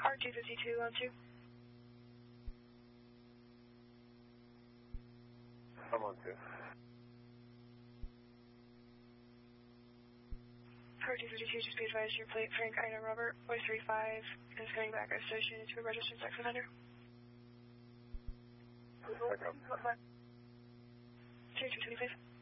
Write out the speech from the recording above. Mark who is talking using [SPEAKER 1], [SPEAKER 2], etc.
[SPEAKER 1] Car 252 on 2.
[SPEAKER 2] I'm on 2.
[SPEAKER 1] Car 252, just be advised your plate Frank Ina Robert, voice 35, is coming back associated to a registered sex offender.
[SPEAKER 2] Pick up.
[SPEAKER 1] 3225.